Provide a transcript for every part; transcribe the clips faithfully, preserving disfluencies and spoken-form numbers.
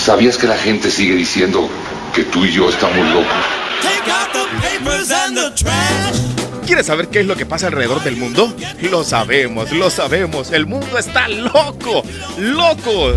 ¿Sabías que la gente sigue diciendo que tú y yo estamos locos? ¿Quieres saber qué es lo que pasa alrededor del mundo? Lo sabemos, lo sabemos. El mundo está loco, loco.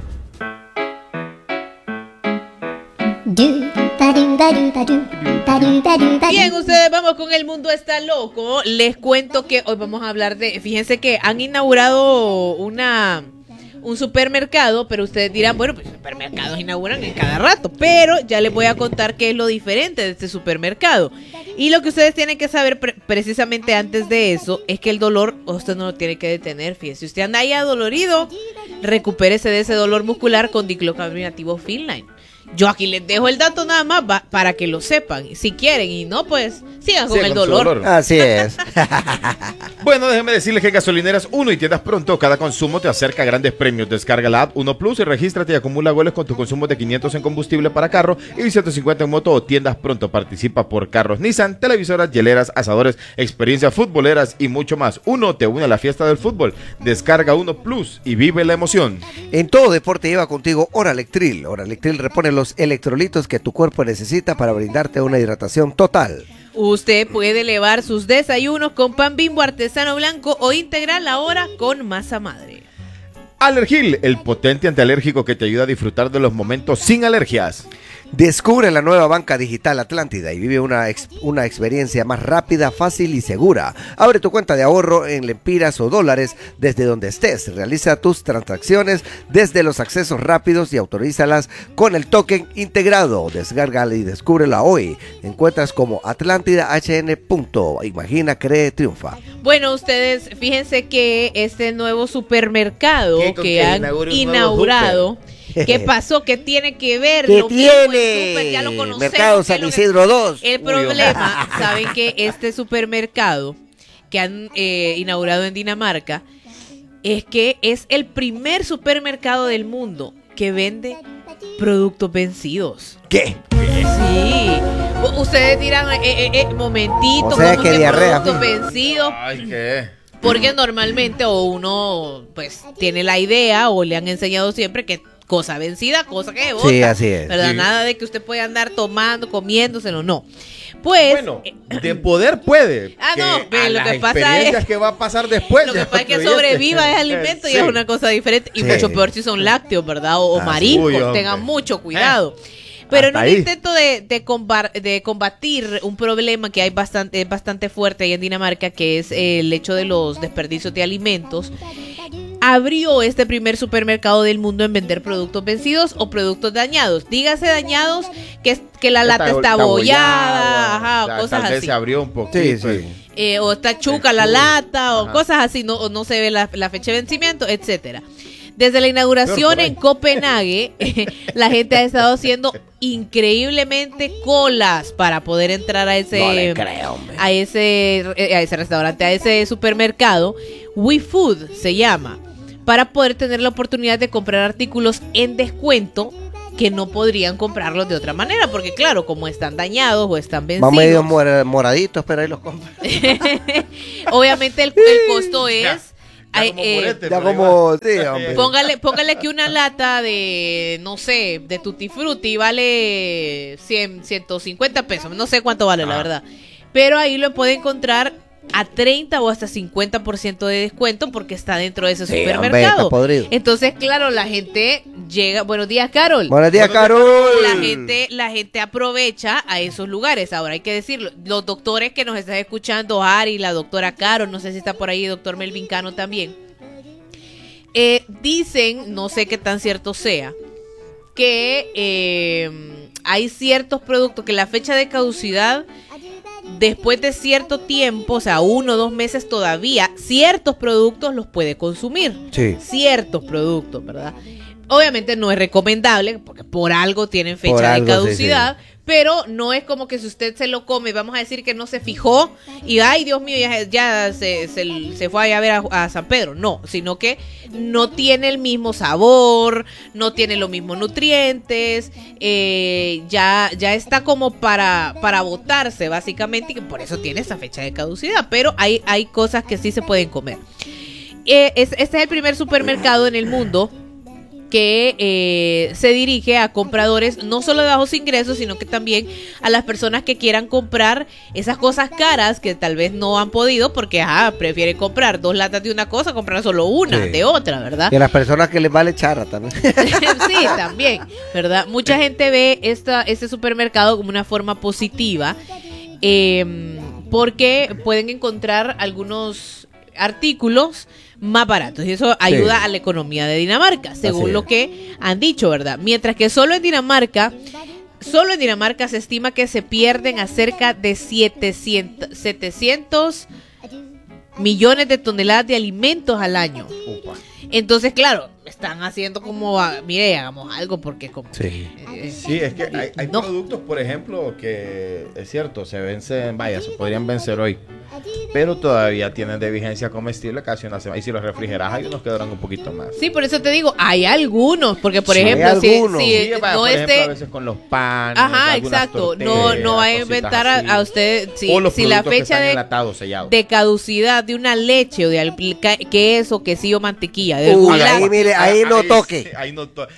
Bien, ustedes, vamos con El Mundo Está Loco. Les cuento que hoy vamos a hablar de... Fíjense que han inaugurado una... un supermercado, pero ustedes dirán, bueno, pues supermercados inauguran en cada rato, pero ya les voy a contar qué es lo diferente de este supermercado. Y lo que ustedes tienen que saber pre- precisamente antes de eso es que el dolor usted no lo tiene que detener. Fíjese, si usted anda ahí adolorido, recupérese de ese dolor muscular con diclofenac Finline. Yo aquí les dejo el dato nada más va, para que lo sepan, si quieren, y no, pues sigan con sí, el con dolor. dolor. Así es. Bueno, déjenme decirles que Gasolineras uno y Tiendas Pronto, cada consumo te acerca a grandes premios. Descarga la app uno Plus y regístrate y acumula goles con tu consumo de quinientos en combustible para carro y ciento cincuenta en moto o Tiendas Pronto. Participa por carros Nissan, televisoras, hieleras, asadores, experiencias futboleras y mucho más. Uno te une a la fiesta del fútbol. Descarga uno Plus y vive la emoción. En todo deporte lleva contigo Oralectril. Oralectril repone los electrolitos que tu cuerpo necesita para brindarte una hidratación total. Usted puede elevar sus desayunos con pan Bimbo artesano blanco o integral ahora con masa madre. Alergil, el potente antialérgico que te ayuda a disfrutar de los momentos sin alergias. Descubre la nueva banca digital Atlántida y vive una, ex, una experiencia más rápida, fácil y segura. Abre tu cuenta de ahorro en lempiras o dólares desde donde estés. Realiza tus transacciones desde los accesos rápidos y autorízalas con el token integrado. Descárgala y descúbrela hoy. Encuentras como Atlántida H N. Imagina, cree, triunfa. Bueno, ustedes fíjense que este nuevo supermercado que, que han inaugurado... ¿Qué pasó? ¿Qué tiene que ver? ¿Qué lo tiene? Super, ya lo conocemos, Mercado San Isidro dos. El problema, saben que este supermercado que han eh, inaugurado en Dinamarca es que es el primer supermercado del mundo que vende productos vencidos. ¿Qué? Sí. Ustedes dirán, eh, eh, eh, momentito, o sea, que diarrea, productos vencidos. Ay, ¿qué? Porque normalmente o uno pues tiene la idea o le han enseñado siempre que cosa vencida, cosa que bota. Sí, así es. ¿Verdad? Sí. Nada de que usted pueda andar tomando, comiéndoselo, no. Pues... Bueno, de poder puede. Ah, no, que pero a lo las que pasa experiencias es- que va a pasar después. Lo que ya pasa es que otro sobreviva billete. ese alimento y Sí. es una cosa diferente. Y Sí. mucho peor si son lácteos, ¿verdad? O, o Ah, mariscos. uy, hombre. Tengan mucho cuidado. Pero Hasta en un ahí. intento de, de, combar- de combatir un problema que hay bastante, es bastante fuerte ahí en Dinamarca, que es el hecho de los desperdicios de alimentos, abrió este primer supermercado del mundo en vender productos vencidos o productos dañados. Dígase dañados, que, es- que la lata está abollada, ajá, o Ta- cosas tal vez así. se abrió un poquito. Sí, sí. Eh, o está chuca la lata, o Ajá. cosas así, no, o no se ve la, la fecha de vencimiento, etcétera. Desde la inauguración Peor por ahí. en Copenhague, la gente ha estado haciendo increíblemente colas para poder entrar a ese, No le creo, hombre. a ese, eh, a ese restaurante, a ese supermercado. WeFood se llama, para poder tener la oportunidad de comprar artículos en descuento que no podrían comprarlos de otra manera, porque claro, como están dañados o están Van medio vencidos, mor- moraditos, pero ahí los compran. obviamente el, el costo es... Ya. Ya ay, como eh, purete, Ya por ahí como... va. Sí, hombre. Póngale, póngale que una lata de, no sé, de Tutti Frutti vale cien, ciento cincuenta pesos. No sé cuánto vale, la Ah. verdad. Pero ahí lo puede encontrar a treinta o hasta cincuenta por ciento de descuento porque está dentro de ese Sí, hombre, supermercado. está podrido. Entonces, claro, la gente llega... Buenos días, Carol. Buenos días, Buenos días, Carol. La gente, la gente aprovecha a esos lugares. Ahora hay que decirlo, los doctores que nos están escuchando, Ari, la doctora Carol, no sé si está por ahí, doctor Melvin Cano también, eh, dicen, no sé qué tan cierto sea, que eh, hay ciertos productos que la fecha de caducidad, después de cierto tiempo, o sea, uno o dos meses todavía, ciertos productos los puede consumir. Sí. Ciertos productos, ¿verdad? Obviamente no es recomendable, porque por algo tienen fecha Por de algo, sí, caducidad, pero no es como que si usted se lo come, vamos a decir que no se fijó y, ay, Dios mío, ya, ya se, se, se fue a ver a, a San Pedro. No, sino que no tiene el mismo sabor, no tiene los mismos nutrientes, eh, ya, ya está como para, para botarse, básicamente, y que por eso tiene esa fecha de caducidad, pero hay, hay cosas que sí se pueden comer. Eh, es, este es el primer supermercado en el mundo que eh, se dirige a compradores no solo de bajos ingresos, sino que también a las personas que quieran comprar esas cosas caras que tal vez no han podido porque ajá, prefieren comprar dos latas de una cosa, comprar solo una sí. de otra, ¿verdad? Y a las personas que les vale charra también. Sí, también, ¿verdad? Mucha gente ve esta, este supermercado como una forma positiva eh, porque pueden encontrar algunos artículos más baratos y eso ayuda sí. a la economía de Dinamarca, según Así lo que han dicho, ¿verdad? Mientras que solo en Dinamarca, solo en Dinamarca se estima que se pierden a cerca de setecientos, setecientos millones de toneladas de alimentos al año. Upa. Entonces, claro, están haciendo como, mire, hagamos algo porque como... Sí, eh, sí es que hay, hay no. productos, por ejemplo, que es cierto, se vencen, vaya, se podrían vencer hoy, pero todavía tienen de vigencia comestible casi una semana. Y si los refrigeras, hay unos que duran un poquito más. Sí, por eso te digo, hay algunos, porque por sí, ejemplo, si, si sí, vaya, no por este... ejemplo, a veces con los panes, ajá, exacto, no, no va a inventar a, a usted, si, si la fecha de, de caducidad de una leche o de al, queso, quesillo, mantequilla, de uh, ahí, mire, ahí no toque. Ahí no toque.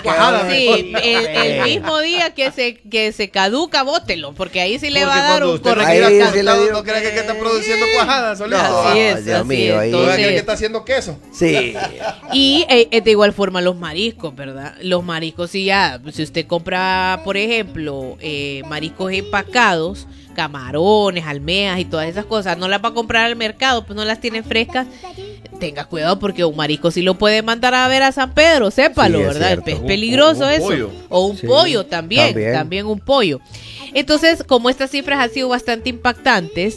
Sí, el, el mismo día que se que se caduca, bótelo, porque ahí sí le porque va a dar un correcto. Sí no cree que, que está produciendo cuajadas, solito. No, así es, Dios así mío, es. Entonces, cree que está haciendo queso. Sí. Y eh, de igual forma los mariscos, ¿verdad? Los mariscos, sí, ya, si usted compra, por ejemplo, eh, mariscos empacados, camarones, almejas y todas esas cosas, no las va a comprar al mercado, pues no las tiene frescas. Tenga cuidado porque un marisco sí lo puede mandar a ver a San Pedro, sépalo, sí, ¿verdad? Es peligroso un, un eso. Pollo. O un sí, pollo también, también, también un pollo. Entonces, como estas cifras han sido bastante impactantes,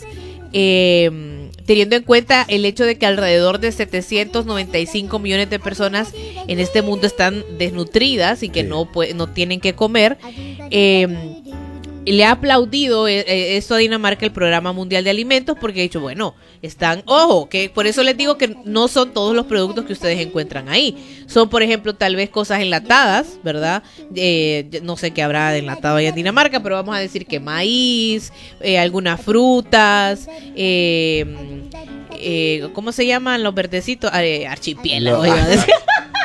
eh, teniendo en cuenta el hecho de que alrededor de setecientos noventa y cinco millones de personas en este mundo están desnutridas y que sí. no, no tienen que comer, eh, le ha aplaudido eh, esto a Dinamarca, el Programa Mundial de Alimentos, porque ha dicho, bueno, están, ojo, que por eso les digo que no son todos los productos que ustedes encuentran ahí. Son, por ejemplo, tal vez cosas enlatadas, ¿verdad? Eh, no sé qué habrá de enlatado allá en Dinamarca, pero vamos a decir que maíz, eh, algunas frutas, eh, eh, ¿cómo se llaman los verdecitos? Eh, archipiélagos, iba a decir.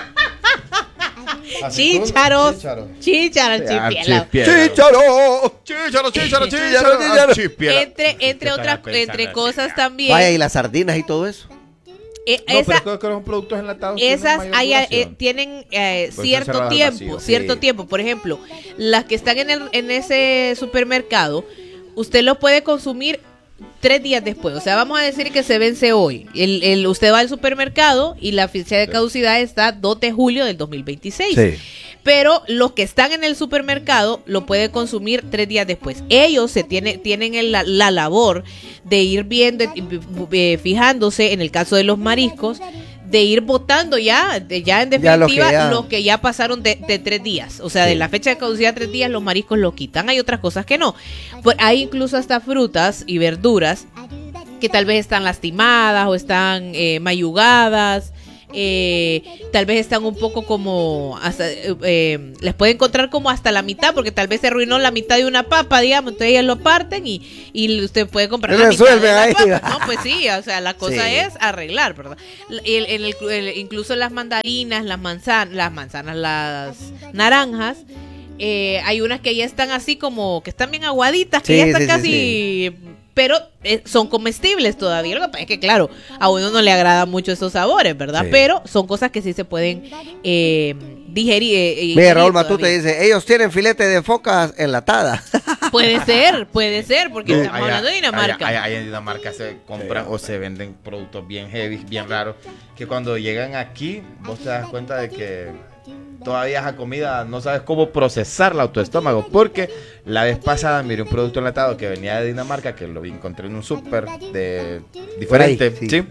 Chícharos, chícharo, archipiélago. Chícharo, chícharo, chícharo, chícharo, archipiélago. Entre, entre otras, entre cosas también. Vaya, y las sardinas y todo eso. Eh, no, esa, pero creo que son productos enlatados. Esas hay, eh, tienen eh, cierto tiempo, cierto sí. tiempo. Por ejemplo, las que están en, el, en ese supermercado, usted lo puede consumir tres días después. O sea, vamos a decir que se vence hoy. El, el, usted va al supermercado y la fecha de caducidad está dos de julio del dos mil veintiséis. Sí. Pero los que están en el supermercado lo puede consumir tres días después. Ellos se tiene, tienen el, la, la labor de ir viendo, eh, fijándose en el caso de los mariscos, de ir votando ya, de, ya en definitiva, ya lo que ya... los que ya pasaron de, de tres días. O sea, sí. de la fecha de caducidad tres días, los mariscos lo quitan. Hay otras cosas que no. Pues hay incluso hasta frutas y verduras que tal vez están lastimadas o están eh, mayugadas. Eh, tal vez están un poco como hasta, eh, les puede encontrar como hasta la mitad, porque tal vez se arruinó la mitad de una papa, digamos, entonces ellos lo parten y, y usted puede comprar la mitad de la papa. No, pues sí, o sea, la cosa sí. es arreglar, ¿verdad? El, el, el, el, incluso las mandarinas, las manzanas, las manzanas, las naranjas, eh, hay unas que ya están así como, que están bien aguaditas, que sí, ya están sí, casi... Sí, sí. Pero eh, son comestibles todavía. Lo que pasa es que, claro, a uno no le agrada mucho esos sabores, ¿verdad? Sí. Pero son cosas que sí se pueden eh, digerir. Eh, Mira, Raúl Matute dice, ellos tienen filete de focas enlatada. Puede ser, puede ser, porque no, estamos allá, hablando de Dinamarca. Allá, allá en Dinamarca se compran sí. o se venden productos bien heavy, bien raros, que cuando llegan aquí, vos te das cuenta de que todavía esa comida no sabes cómo procesarla a tu estómago, porque la vez pasada miré un producto enlatado que venía de Dinamarca, que lo encontré en un súper de diferente, ahí, sí. ¿sí?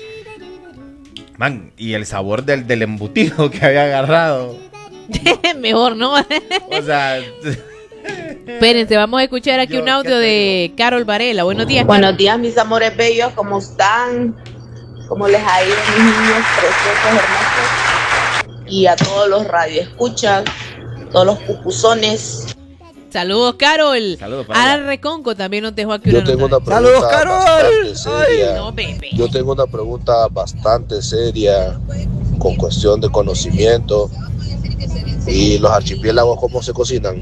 Man, y el sabor del, del embutido que había agarrado. Mejor no. O sea... Espérense, vamos a escuchar aquí Yo, un audio de Carol Varela. Buenos días. Buenos días, mis amores bellos, ¿cómo están? ¿Cómo les ha ido, mis niños preciosos, hermosos? Y a todos los radioescuchas, todos los pupuzones. Saludos, Carol. Saludos, Ara Reconco también nos dejó aquí una Yo tengo nota. una pregunta Saludos, Carol. Seria. No, bebé. Yo tengo una pregunta bastante seria, con cuestión de conocimiento. ¿Y los archipiélagos cómo se cocinan?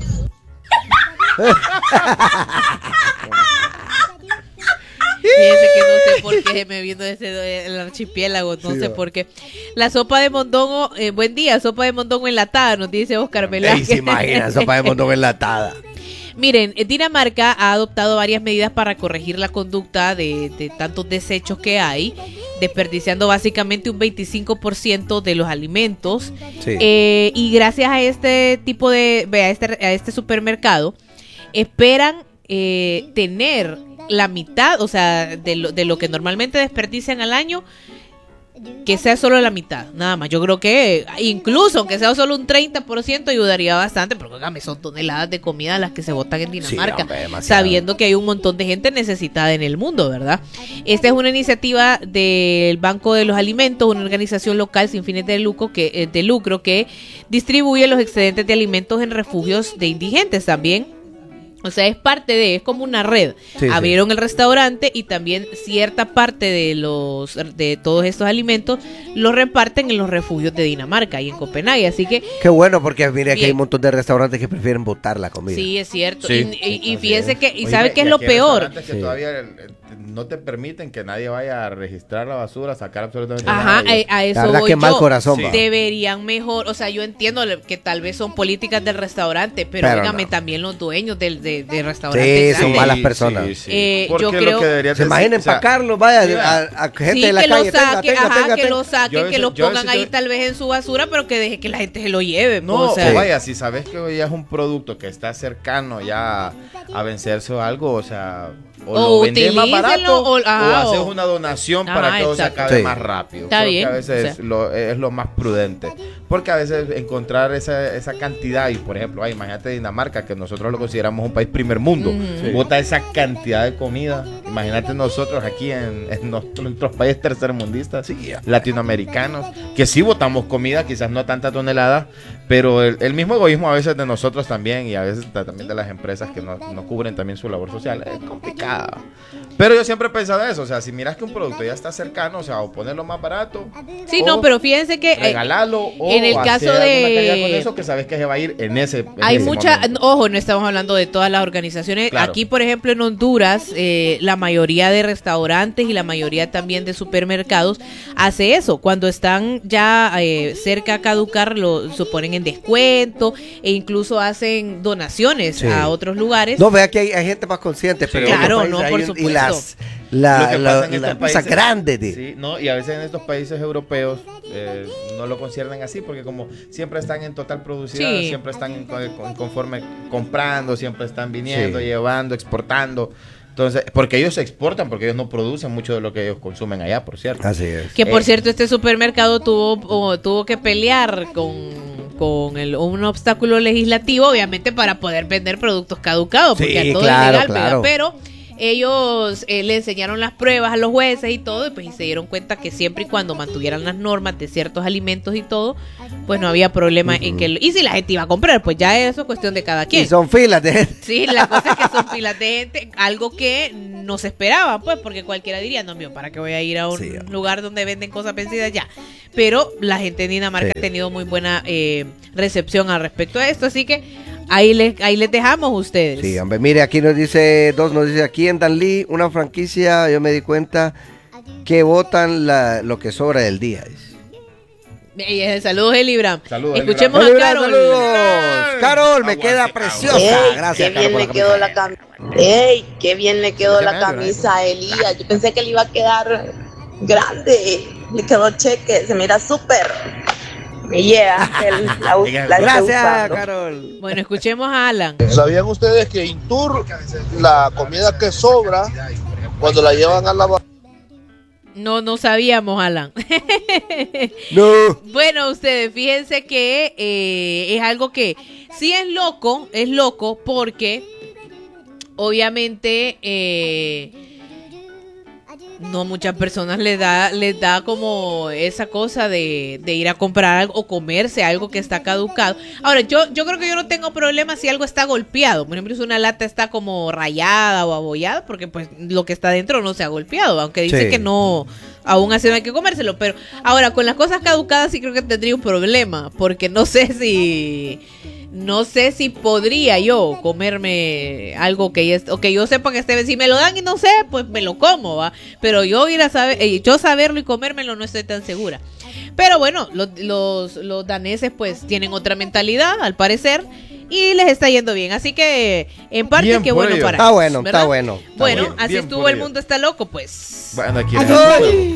Fíjense que no sé por qué se me vino ese el archipiélago, no Sí, sé va. por qué. La sopa de mondongo, eh, buen día, sopa de mondongo enlatada, nos dice Oscar Ey, Velázquez. se imagina, sopa de mondongo enlatada. Miren, eh, Dinamarca ha adoptado varias medidas para corregir la conducta de, de tantos desechos que hay, desperdiciando básicamente un veinticinco por ciento de los alimentos. Sí. Eh, y gracias a este tipo de, a este, a este supermercado, esperan eh, tener la mitad, o sea, de lo, de lo que normalmente desperdician al año, que sea solo la mitad, nada más. Yo creo que incluso aunque sea solo un treinta por ciento ayudaría bastante, porque óigame, son toneladas de comida las que se botan en Dinamarca, Sí, hombre, demasiado. sabiendo que hay un montón de gente necesitada en el mundo, ¿verdad? Esta es una iniciativa del Banco de los Alimentos, una organización local sin fines de lucro que, eh, de lucro que distribuye los excedentes de alimentos en refugios de indigentes también. O sea, es parte de, es como una red. Sí, Abrieron el restaurante y también cierta parte de los de todos estos alimentos los reparten en los refugios de Dinamarca y en Copenhague. Así que Qué bueno, porque mira que Bien. hay un montón de restaurantes que prefieren botar la comida. sí, es cierto. Sí. y, y- y Así fíjense es. que, y Oye, ¿sabe qué es y lo aquí hay peor? restaurantes que Sí. todavía eh, no te permiten que nadie vaya a registrar la basura, sacar absolutamente Ajá, nada. y- a, a eso La verdad voy que mal yo. corazón, Sí. va. Deberían mejor, o sea, yo entiendo le- que tal vez son políticas del restaurante, pero, Pero óigame, no. también los dueños del de, de restaurantes Sí, grandes. son malas personas. Eh, Porque yo lo creo- que debería Se decir, imagina o sea, empacarlo, vaya sí, a, a gente Sí, de la que calle. lo tenga, saquen, tenga, ajá, tenga, que tenga. lo saquen, Yo a que veces- lo yo a pongan veces ahí yo- tal vez en su basura, pero que deje que la gente se lo lleve. No, o sea, o vaya, si sabes que hoy es un producto que está cercano ya a, a vencerse o algo, o sea, o, O lo vendes más utilícenlo, barato o- o, ajá, haces o- una donación Ajá, para que todo se exacto. acabe Sí. más rápido. Está Creo bien, que a veces o sea. es, lo, es lo más prudente. Porque a veces encontrar esa, esa cantidad, y por ejemplo, ay, imagínate Dinamarca, que nosotros lo consideramos un país primer mundo, Ujú. bota esa cantidad de comida. Imagínate nosotros aquí en, en nuestros, nuestros países tercermundistas, latinoamericanos, que sí botamos comida, quizás no tanta tonelada, pero el, el mismo egoísmo a veces de nosotros también, y a veces ta- también de las empresas que no, no cubren también su labor social, es complicado. Pero yo siempre he pensado eso, o sea, si miras que un producto ya está cercano, o sea, o ponerlo más barato, sí, o no, pero fíjense que eh, regalarlo, o en el hacer caso alguna de- calidad con eso que sabes que se va a ir en ese en hay ese mucha, momento. ojo, no estamos hablando de todas las organizaciones. Claro. Aquí, por ejemplo, en Honduras, eh, la mayoría de restaurantes y la mayoría también de supermercados hace eso. Cuando están ya eh, cerca a caducar, lo, lo ponen en descuento e incluso hacen donaciones Sí. a otros lugares. No, vea que hay, hay gente más consciente, pero en Claro, otros no, países por hay un- supuesto. Y las, Lo la, que la, pasa en la estos cosa países- grande de... Sí, no, y a veces en estos países europeos eh, no lo conciernen así, porque como siempre están en total producción, Sí. siempre están en, con- conforme comprando, siempre están viniendo, Sí. llevando, exportando. Entonces, porque ellos exportan, porque ellos no producen mucho de lo que ellos consumen allá, por cierto. Así es. Que por Eh. cierto, este supermercado tuvo o, tuvo que pelear con, con el, un obstáculo legislativo, obviamente, para poder vender productos caducados, porque Sí, a todo claro, es legal, claro. ¿verdad? Pero ellos eh, le enseñaron las pruebas a los jueces y todo, y pues y se dieron cuenta que siempre y cuando mantuvieran las normas de ciertos alimentos y todo, pues no había problema en que... lo- y si la gente iba a comprar, pues ya eso es cuestión de cada quien. Y son filas de gente. Sí, la cosa es que son filas de gente, algo que no se esperaba, pues, porque cualquiera diría, no, mío, ¿para qué voy a ir a un Sí. lugar donde venden cosas vencidas ya? Pero la gente en Dinamarca Sí. ha tenido muy buena eh, recepción al respecto de esto, así que ahí les, ahí les dejamos a ustedes. Sí, hombre, mire, aquí nos dice, dos nos dice, aquí en Danlí, una franquicia, yo me di cuenta que votan la, lo que sobra del día. dice. Eh, Saludos, Elibram. Saludos, Escuchemos Saludos, a Carol. saludos. Carol, me Aguante, queda aguante. preciosa. Ey, Gracias, qué Carol, bien por le la quedó camisa. la camisa. Ey, qué bien le quedó Se la me hace, camisa a Elías. Yo pensé que le iba a quedar grande. Le quedó cheque, se mira súper. Me llega. el- la, us- la estoy Gracias, usando. Carol. Bueno, escuchemos a Alan. ¿Sabían ustedes que Intur, la comida que sobra, cuando la llevan a la ba- No, no sabíamos, Alan. No. Bueno, ustedes, fíjense que eh, es algo que sí es loco, es loco porque obviamente eh, no muchas personas les da, les da como esa cosa de, de ir a comprar algo o comerse algo que está caducado. Ahora, yo, yo creo que yo no tengo problema si algo está golpeado. Por ejemplo, si una lata está como rayada o abollada, porque pues lo que está dentro no se ha golpeado, aunque dice Sí. que no, aún así no hay que comérselo. Pero ahora, con las cosas caducadas sí creo que tendría un problema, porque no sé si... No sé si podría yo comerme algo que ya, o que yo sepa que esté, si me lo dan y no sé, pues me lo como, va. Pero yo ir a saber, eh, yo saberlo y comérmelo no estoy tan segura. Pero bueno, los, los, los daneses pues tienen otra mentalidad, al parecer, y les está yendo bien. Así que, en parte, Bien qué por bueno ellos. para Está ellos, bueno, ¿verdad? está bueno. Bueno, bien, así bien estuvo por El ellos. Mundo Está Loco, pues. Bueno, aquí Ay.